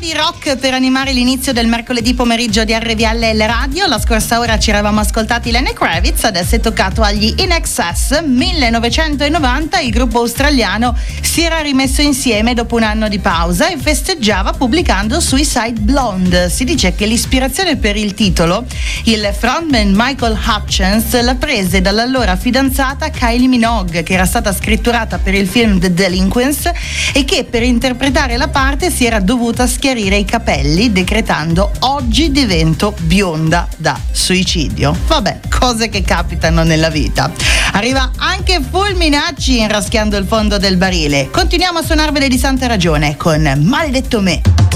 di rock per animare l'inizio del mercoledì pomeriggio di RVL Radio. La scorsa ora ci eravamo ascoltati Lenny Kravitz, adesso è toccato agli In Excess. 1990 il gruppo australiano si era rimesso insieme dopo un anno di pausa e festeggiava pubblicando Suicide Blonde. Si dice che l'ispirazione per il titolo il frontman Michael Hutchence la prese dall'allora fidanzata Kylie Minogue, che era stata scritturata per il film The Delinquents e che per interpretare la parte si era dovuta schiarire i capelli decretando: oggi divento bionda da suicidio. Vabbè, cose che capitano nella vita. Arriva anche Fulminacci inraschiando il fondo del barile. Continuiamo a suonarvele di santa ragione con Maledetto me.